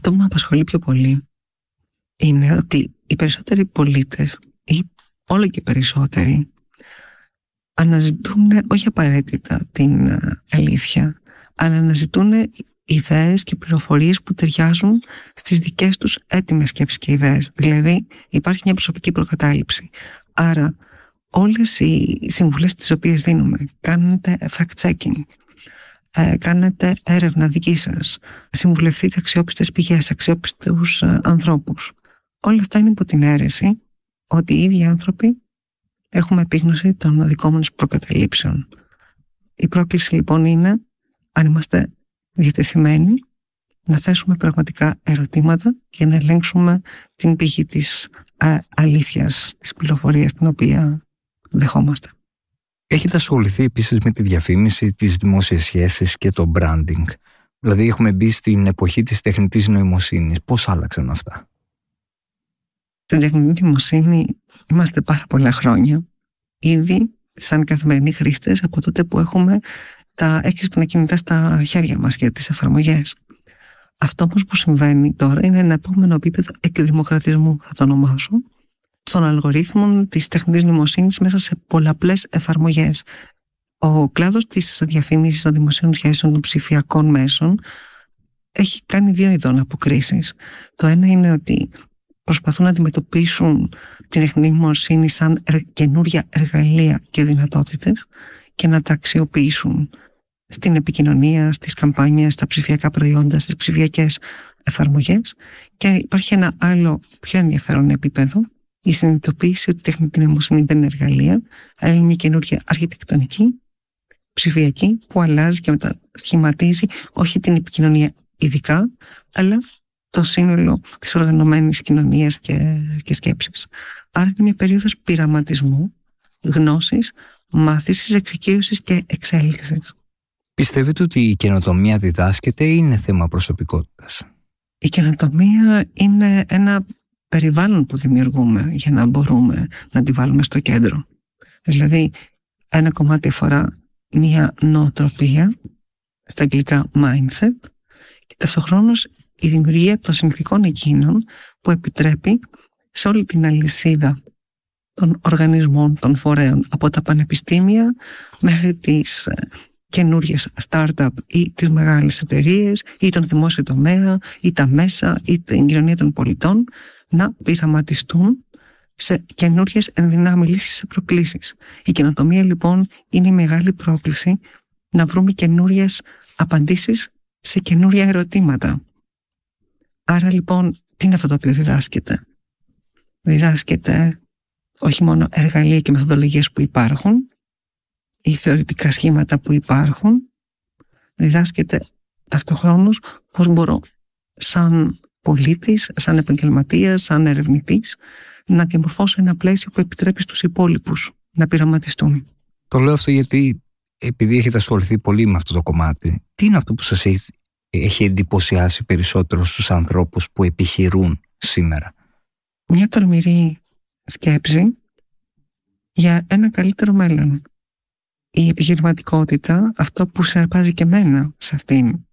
αυτό που με απασχολεί πιο πολύ είναι ότι οι περισσότεροι πολίτες, ή όλο και περισσότεροι, αναζητούν όχι απαραίτητα την αλήθεια, αλλά αναζητούν ιδέες και πληροφορίες που ταιριάζουν στις δικές τους έτοιμες σκέψεις και ιδέες. Δηλαδή υπάρχει μια προσωπική προκατάληψη. Άρα όλες οι συμβουλές τις οποίες δίνουμε, κάνετε fact-checking, κάνετε έρευνα δική σας, συμβουλευτείτε αξιόπιστες πηγές, αξιόπιστους ανθρώπους. Όλα αυτά είναι υπό την αίρεση ότι οι ίδιοι άνθρωποι έχουμε επίγνωση των δικών μας προκαταλήψεων. Η πρόκληση λοιπόν είναι, αν είμαστε διατεθειμένοι, να θέσουμε πραγματικά ερωτήματα για να ελέγξουμε την πηγή της αλήθειας, της πληροφορίας την οποία δεχόμαστε. Έχετε ασχοληθεί επίσης με τη διαφήμιση, τις δημόσιες σχέσεις και το branding. Δηλαδή έχουμε μπει στην εποχή της τεχνητής νοημοσύνης. Πώς άλλαξαν αυτά? Στην τεχνητή νοημοσύνη είμαστε πάρα πολλά χρόνια. Ήδη σαν καθημερινοί χρήστες από τότε που έχουμε τα έξυπνα κινητά στα χέρια μας για τις εφαρμογές. Αυτό όμως που συμβαίνει τώρα είναι ένα επόμενο επίπεδο εκδημοκρατισμού, θα το ονομάσω, των αλγορίθμων της τεχνητής νοημοσύνης μέσα σε πολλαπλές εφαρμογές. Ο κλάδος της διαφήμισης των δημοσίων σχέσεων των ψηφιακών μέσων έχει κάνει δύο ειδών αποκρίσεις. Το ένα είναι ότι προσπαθούν να αντιμετωπίσουν την τεχνητή νοημοσύνη σαν καινούρια εργαλεία και δυνατότητες και να τα αξιοποιήσουν στην επικοινωνία, στις καμπάνιες, στα ψηφιακά προϊόντα, στις ψηφιακές εφαρμογές. Και υπάρχει ένα άλλο πιο ενδιαφέρον επίπεδο, η συνειδητοποίηση ότι η τεχνητή νοημοσύνη δεν είναι εργαλεία, αλλά είναι μια καινούρια αρχιτεκτονική, ψηφιακή, που αλλάζει και μετασχηματίζει όχι την επικοινωνία ειδικά, αλλά το σύνολο της οργανωμένης κοινωνίας και σκέψης. Άρα είναι μια περίοδος πειραματισμού, γνώσης, μάθησης, εξοικείωσης και εξέλιξης. Πιστεύετε ότι η καινοτομία διδάσκεται ή είναι θέμα προσωπικότητας? Η καινοτομία είναι ένα περιβάλλον που δημιουργούμε για να μπορούμε να τη βάλουμε στο κέντρο. Δηλαδή, ένα κομμάτι αφορά μια νοοτροπία, στα αγγλικά mindset, και ταυτοχρόνως η δημιουργία των συνθηκών εκείνων που επιτρέπει σε όλη την αλυσίδα των οργανισμών, των φορέων, από τα πανεπιστήμια μέχρι τις καινούριες startup ή τις μεγάλες εταιρείες ή τον δημόσιο τομέα ή τα μέσα ή την κοινωνία των πολιτών, να πειραματιστούν σε καινούριες ενδυνάμει λύσεις σε προκλήσεις. Η καινοτομία λοιπόν είναι η μεγάλη πρόκληση να βρούμε καινούριες απαντήσεις σε καινούρια ερωτήματα. Άρα λοιπόν, τι είναι αυτό το οποίο διδάσκεται? Διδάσκεται όχι μόνο εργαλεία και μεθοδολογίες που υπάρχουν ή θεωρητικά σχήματα που υπάρχουν, διδάσκεται ταυτοχρόνως πώς μπορώ σαν πολίτης, σαν επαγγελματίας, σαν ερευνητής να διαμορφώσω ένα πλαίσιο που επιτρέπει στους υπόλοιπους να πειραματιστούν. Το λέω αυτό γιατί επειδή έχετε ασχοληθεί πολύ με αυτό το κομμάτι, τι είναι αυτό που σας έχει εντυπωσιάσει περισσότερο στους ανθρώπους που επιχειρούν σήμερα? Μια τολμηρή σκέψη για ένα καλύτερο μέλλον. Η επιχειρηματικότητα, αυτό που συναρπάζει και εμένα σε αυτήν,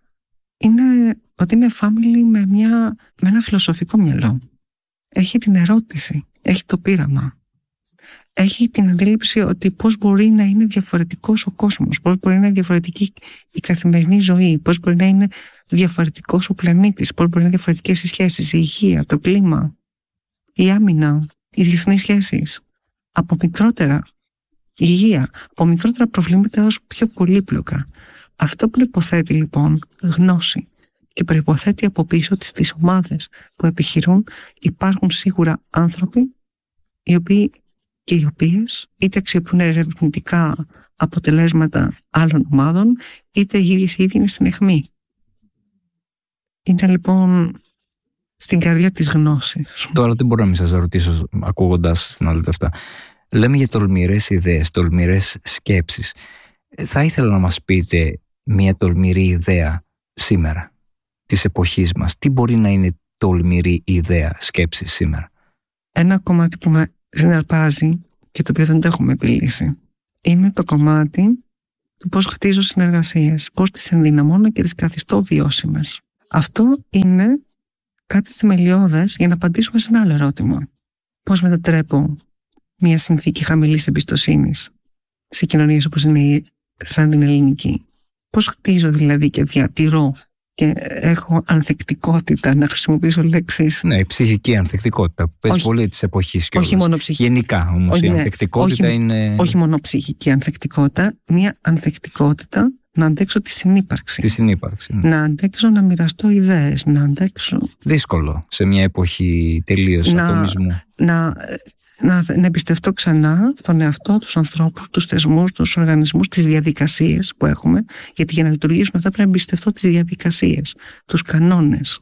είναι ότι είναι family με ένα φιλοσοφικό μυαλό. Έχει την ερώτηση, έχει το πείραμα. Έχει την αντίληψη ότι πώς μπορεί να είναι διαφορετικός ο κόσμος, πώς μπορεί να είναι διαφορετική η καθημερινή ζωή, πώς μπορεί να είναι διαφορετικός ο πλανήτης, πώς μπορεί να είναι διαφορετικές οι σχέσεις, η υγεία, το κλίμα, η άμυνα, οι διεθνείς σχέσεις. Από μικρότερα υγεία, από μικρότερα προβλήματα έως πιο πολύπλοκα. Αυτό προϋποθέτει λοιπόν γνώση και προϋποθέτει από πίσω ότι στις ομάδες που επιχειρούν υπάρχουν σίγουρα άνθρωποι οι οποίοι και οι οποίες είτε αξιοποιούν ερευνητικά αποτελέσματα άλλων ομάδων, είτε οι ίδιες οι ίδιοι είναι στην αιχμή. Είναι λοιπόν στην καρδιά της γνώσης. Τώρα δεν μπορώ να μην σας ρωτήσω ακούγοντας την άλλη αυτά. Λέμε για τολμηρές ιδέες, τολμηρές σκέψεις. Θα ήθελα να μας πείτε μια τολμηρή ιδέα σήμερα, της εποχής μας. Τι μπορεί να είναι τολμηρή ιδέα, σκέψη σήμερα? Ένα κομμάτι που με συναρπάζει και το οποίο δεν το έχουμε επιλύσει είναι το κομμάτι του πώς χτίζω συνεργασίες, πώς τις ενδυναμώνω και τις καθιστώ βιώσιμες. Αυτό είναι κάτι θεμελιώδες για να απαντήσουμε σε ένα άλλο ερώτημα. Πώς μετατρέπω μια συνθήκη χαμηλής εμπιστοσύνης σε κοινωνίες όπως είναι σαν την ελληνική? Πώς χτίζω δηλαδή και διατηρώ και έχω ανθεκτικότητα, να χρησιμοποιήσω λέξεις? Ναι, η ψυχική ανθεκτικότητα που παίζει πολύ της εποχής και όχι μόνο ψυχική. Γενικά όμως η ανθεκτικότητα είναι... Όχι μόνο ψυχική ανθεκτικότητα, μια ανθεκτικότητα να αντέξω τη συνύπαρξη. Τη συνύπαρξη. Ναι. Να αντέξω να μοιραστώ ιδέες, να αντέξω... Δύσκολο σε μια εποχή τελείως ατομισμού. Να εμπιστευτώ ξανά τον εαυτό, τους ανθρώπους, τους θεσμούς, τους οργανισμούς, τις διαδικασίες που έχουμε, γιατί για να λειτουργήσουν αυτά πρέπει να εμπιστευτώ τις διαδικασίες, τους κανόνες.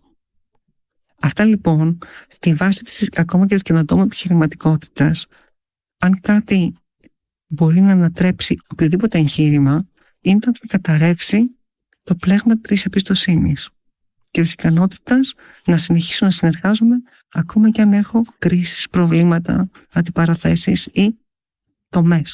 Αυτά λοιπόν, στη βάση ακόμα και της καινοτόμου επιχειρηματικότητας, αν κάτι μπορεί να ανατρέψει οποιοδήποτε εγχείρημα, είναι όταν καταρρεύσει το πλέγμα της εμπιστοσύνης και της ικανότητας να συνεχίσω να συνεργάζομαι ακόμα και αν έχω κρίσεις, προβλήματα, αντιπαραθέσεις ή τομές.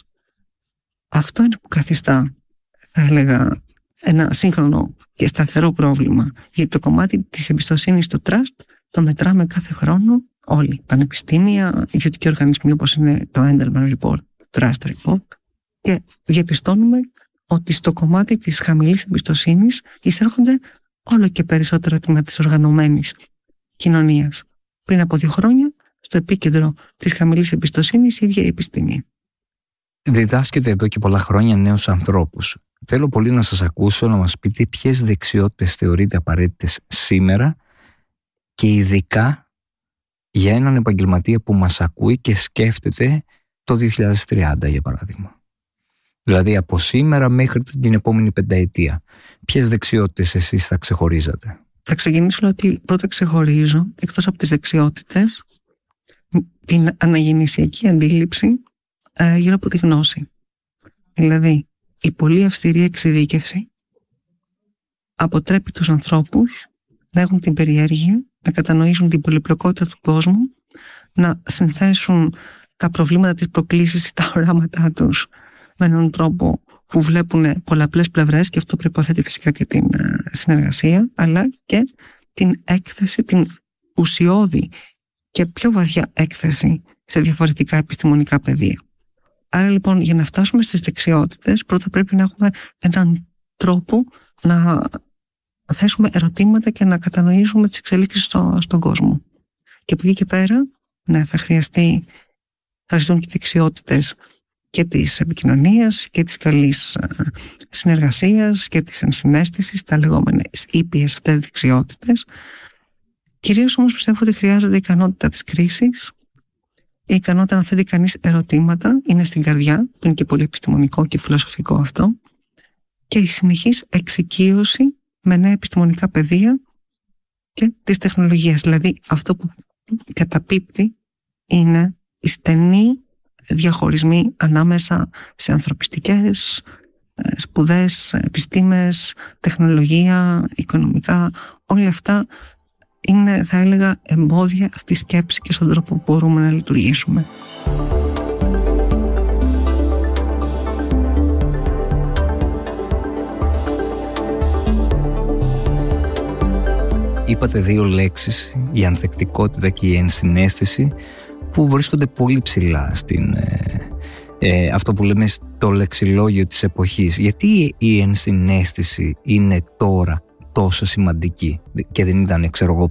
Αυτό είναι που καθιστά, θα έλεγα, ένα σύγχρονο και σταθερό πρόβλημα. Γιατί το κομμάτι της εμπιστοσύνης στο trust το μετράμε κάθε χρόνο όλοι. Πανεπιστήμια, ιδιωτικοί οργανισμοί όπως είναι το Enderman Report, το Trust Report, και διαπιστώνουμε ότι στο κομμάτι της χαμηλής εμπιστοσύνης εισέρχονται όλο και περισσότερα τμήματα της οργανωμένης κοινωνίας. Πριν από 2 χρόνια, στο επίκεντρο της χαμηλής εμπιστοσύνης η ίδια η επιστήμη. Διδάσκετε εδώ και πολλά χρόνια νέους ανθρώπους. Θέλω πολύ να σας ακούσω να μας πείτε ποιες δεξιότητες θεωρείτε απαραίτητες σήμερα και ειδικά για έναν επαγγελματία που μας ακούει και σκέφτεται το 2030 για παράδειγμα. Δηλαδή από σήμερα μέχρι την επόμενη 5 ετία. Ποιες δεξιότητες εσείς θα ξεχωρίζατε? Θα ξεκινήσω ότι πρώτα ξεχωρίζω, εκτός από τις δεξιότητες, την αναγεννησιακή αντίληψη γύρω από τη γνώση. Δηλαδή, η πολύ αυστηρή εξειδίκευση αποτρέπει τους ανθρώπους να έχουν την περιέργεια, να κατανοήσουν την πολυπλοκότητα του κόσμου, να συνθέσουν τα προβλήματα, τις προκλήσεις ή τα οράματά τους με έναν τρόπο που βλέπουν πολλαπλές πλευρές, και αυτό προϋποθέτει φυσικά και την συνεργασία, αλλά και την έκθεση, την ουσιώδη και πιο βαθιά έκθεση σε διαφορετικά επιστημονικά πεδία. Άρα λοιπόν, για να φτάσουμε στις δεξιότητες, πρώτα πρέπει να έχουμε έναν τρόπο να θέσουμε ερωτήματα και να κατανοήσουμε τις εξελίξεις στον κόσμο. Και από εκεί και πέρα, ναι, θα χρειαστούν και δεξιότητες και της επικοινωνίας και της καλής συνεργασίας και της ενσυναίσθησης, τα λεγόμενες ήπιες αυτές δεξιότητες. Κυρίως όμως πιστεύω ότι χρειάζεται η ικανότητα της κρίσης, η ικανότητα να θέτει κανείς ερωτήματα, είναι στην καρδιά, που είναι και πολύ επιστημονικό και φιλοσοφικό αυτό, και η συνεχής εξοικείωση με νέα επιστημονικά πεδία και της τεχνολογίας. Δηλαδή αυτό που καταπίπτει είναι η στενή διαχωρισμοί ανάμεσα σε ανθρωπιστικές σπουδές, επιστήμες, τεχνολογία, οικονομικά. Όλα αυτά είναι, θα έλεγα, εμπόδια στη σκέψη και στον τρόπο που μπορούμε να λειτουργήσουμε. Είπατε 2 λέξεις, η ανθεκτικότητα και η ενσυναίσθηση, που βρίσκονται πολύ ψηλά στην, αυτό που λέμε στο λεξιλόγιο της εποχής. Γιατί η ενσυναίσθηση είναι τώρα τόσο σημαντική και δεν ήταν, ξέρω εγώ,